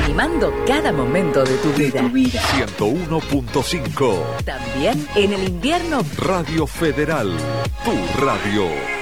animando cada momento de tu vida. 101.5. También en el invierno. Radio Federal, tu radio.